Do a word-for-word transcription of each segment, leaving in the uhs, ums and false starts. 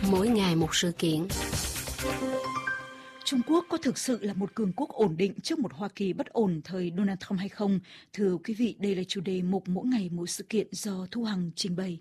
Mỗi ngày một sự kiện. Trung Quốc có thực sự là một cường quốc ổn định trước một Hoa Kỳ bất ổn thời Donald Trump hay không? Thưa quý vị, đây là chủ đề mục Mỗi ngày một sự kiện do Thu Hằng trình bày.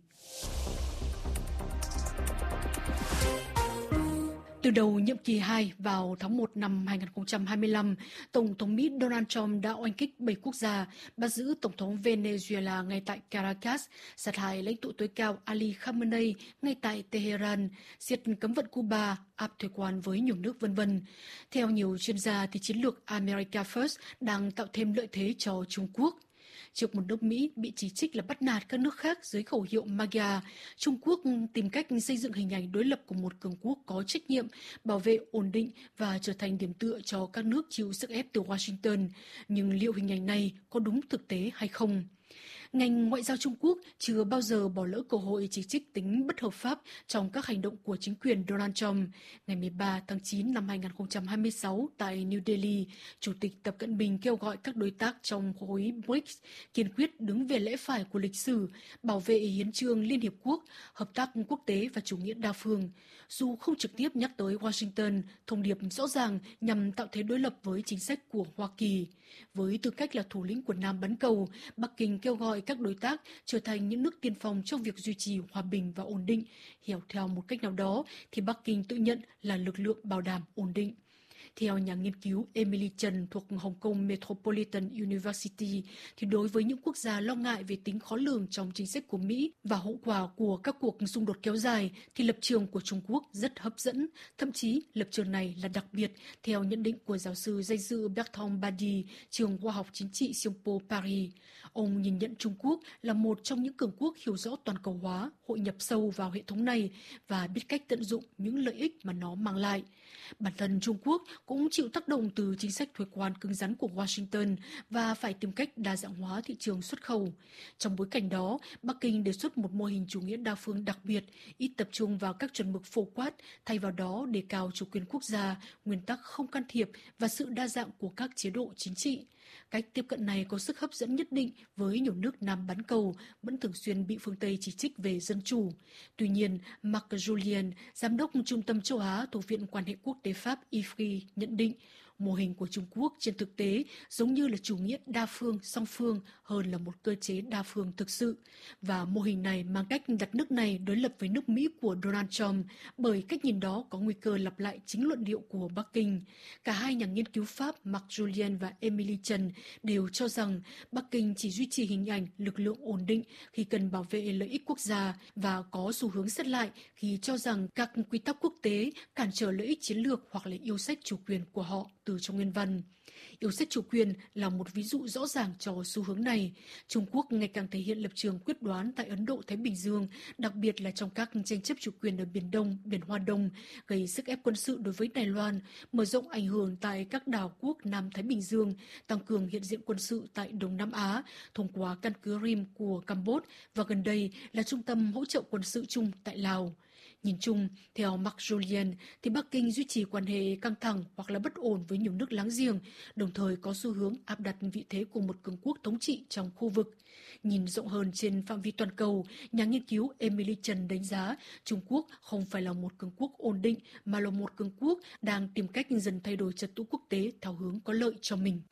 Từ đầu nhiệm kỳ hai vào tháng một năm hai không hai lăm, Tổng thống Mỹ Donald Trump đã oanh kích bảy quốc gia, bắt giữ Tổng thống Venezuela ngay tại Caracas, sát hại lãnh tụ tối cao Ali Khamenei ngay tại Tehran, siết cấm vận Cuba, áp thuế quan với nhiều nước vân vân. Theo nhiều chuyên gia, thì chiến lược America First đang tạo thêm lợi thế cho Trung Quốc. Trước một nước Mỹ bị chỉ trích là bắt nạt các nước khác dưới khẩu hiệu MAGA, Trung Quốc tìm cách xây dựng hình ảnh đối lập của một cường quốc có trách nhiệm, bảo vệ ổn định và trở thành điểm tựa cho các nước chịu sức ép từ Washington. Nhưng liệu hình ảnh này có đúng thực tế hay không? Ngành ngoại giao Trung Quốc chưa bao giờ bỏ lỡ cơ hội chỉ trích tính bất hợp pháp trong các hành động của chính quyền Donald Trump. Ngày mười ba tháng chín năm hai không hai sáu tại New Delhi, Chủ tịch Tập Cận Bình kêu gọi các đối tác trong khối bê rê i xê kiên quyết đứng về lẽ phải của lịch sử, bảo vệ hiến chương Liên Hiệp Quốc, hợp tác quốc tế và chủ nghĩa đa phương. Dù không trực tiếp nhắc tới Washington, thông điệp rõ ràng nhằm tạo thế đối lập với chính sách của Hoa Kỳ. Với tư cách là thủ lĩnh của Nam bán cầu, Bắc Kinh kêu gọi các đối tác trở thành những nước tiên phong trong việc duy trì hòa bình và ổn định. Hiểu theo một cách nào đó thì Bắc Kinh tự nhận là lực lượng bảo đảm ổn định. Theo nhà nghiên cứu Emily Trần thuộc Hong Kong Metropolitan University, thì đối với những quốc gia lo ngại về tính khó lường trong chính sách của Mỹ và hậu quả của các cuộc xung đột kéo dài, thì lập trường của Trung Quốc rất hấp dẫn. Thậm chí, lập trường này là đặc biệt, theo nhận định của giáo sư danh dự Bertrand Badi, trường khoa học chính trị Sciences Po Paris. Ông nhìn nhận Trung Quốc là một trong những cường quốc hiểu rõ toàn cầu hóa, hội nhập sâu vào hệ thống này và biết cách tận dụng những lợi ích mà nó mang lại. Bản thân Trung Quốc cũng chịu tác động từ chính sách thuế quan cứng rắn của Washington và phải tìm cách đa dạng hóa thị trường xuất khẩu. Trong bối cảnh đó, Bắc Kinh đề xuất một mô hình chủ nghĩa đa phương đặc biệt, ít tập trung vào các chuẩn mực phổ quát, thay vào đó đề cao chủ quyền quốc gia, nguyên tắc không can thiệp và sự đa dạng của các chế độ chính trị. Cách tiếp cận này có sức hấp dẫn nhất định với nhiều nước Nam bán cầu, vẫn thường xuyên bị phương Tây chỉ trích về dân chủ. Tuy nhiên, Marc Julien, giám đốc Trung tâm châu Á thuộc Viện Quan hệ Quốc tế Pháp I F R I nhận định, mô hình của Trung Quốc trên thực tế giống như là chủ nghĩa đa phương song phương hơn là một cơ chế đa phương thực sự. Và mô hình này mang cách đặt nước này đối lập với nước Mỹ của Donald Trump, bởi cách nhìn đó có nguy cơ lặp lại chính luận điệu của Bắc Kinh. Cả hai nhà nghiên cứu Pháp Marc Julien và Emily Trần đều cho rằng Bắc Kinh chỉ duy trì hình ảnh lực lượng ổn định khi cần bảo vệ lợi ích quốc gia và có xu hướng xét lại khi cho rằng các quy tắc quốc tế cản trở lợi ích chiến lược hoặc là yêu sách chủ quyền của họ từ trong nguyên văn. Yêu sách chủ quyền là một ví dụ rõ ràng cho xu hướng này. Trung Quốc ngày càng thể hiện lập trường quyết đoán tại Ấn Độ-Thái Bình Dương, đặc biệt là trong các tranh chấp chủ quyền ở Biển Đông, Biển Hoa Đông, gây sức ép quân sự đối với Đài Loan, mở rộng ảnh hưởng tại các đảo quốc Nam Thái Bình Dương, tăng cường hiện diện quân sự tại Đông Nam Á, thông qua căn cứ Rim của Campuchia và gần đây là trung tâm hỗ trợ quân sự chung tại Lào. Nhìn chung, theo Marc Julien, thì Bắc Kinh duy trì quan hệ căng thẳng hoặc là bất ổn với nhiều nước láng giềng, đồng thời có xu hướng áp đặt vị thế của một cường quốc thống trị trong khu vực. Nhìn rộng hơn trên phạm vi toàn cầu, nhà nghiên cứu Emily Trần đánh giá Trung Quốc không phải là một cường quốc ổn định mà là một cường quốc đang tìm cách dần thay đổi trật tự quốc tế theo hướng có lợi cho mình.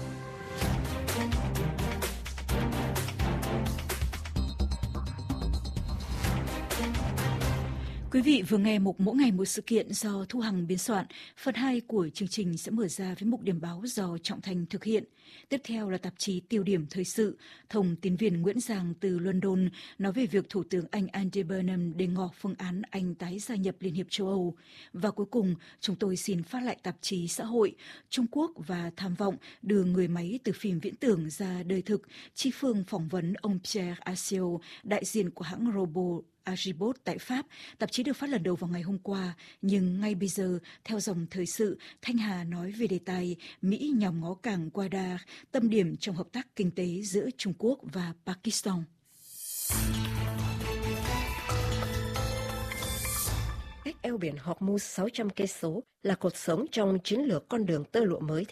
Quý vị vừa nghe mục Mỗi ngày một sự kiện do Thu Hằng biên soạn. Phần hai của chương trình sẽ mở ra với mục điểm báo do Trọng Thành thực hiện. Tiếp theo là tạp chí Tiêu điểm thời sự. Thông tín viên Nguyễn Giang từ London nói về việc Thủ tướng Anh Andy Burnham đề ngỏ phương án Anh tái gia nhập Liên hiệp châu Âu. Và cuối cùng, chúng tôi xin phát lại tạp chí Xã hội. Trung Quốc và tham vọng đưa người máy từ phim viễn tưởng ra đời thực. Chi Phương phỏng vấn ông Pierre Asio, đại diện của hãng robot Agibot tại Pháp. Tạp chí được phát lần đầu vào ngày hôm qua, nhưng ngay bây giờ, theo dòng thời sự, Thanh Hà nói về đề tài Mỹ nhòm ngó cảng Gwadar, tâm điểm trong hợp tác kinh tế giữa Trung Quốc và Pakistan. Cách eo biển Hormuz sáu trăm cây số là cột sống trong chiến lược con đường tơ lụa mới